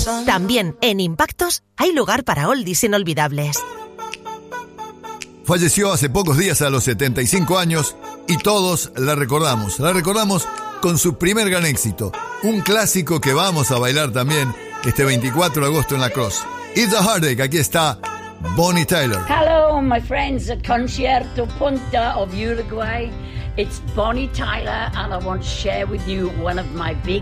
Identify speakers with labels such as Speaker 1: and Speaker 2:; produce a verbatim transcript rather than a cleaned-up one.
Speaker 1: También en Impactos hay lugar para oldies inolvidables.
Speaker 2: Falleció hace pocos días a los setenta y cinco años y todos la recordamos. La recordamos con su primer gran éxito, un clásico que vamos a bailar también este veinticuatro de agosto en La Crosse. It's a Heartache, aquí está Bonnie Tyler.
Speaker 3: Hello, my friends at Concierto Punta of Uruguay. It's Bonnie Tyler, and I want to share with you one of my big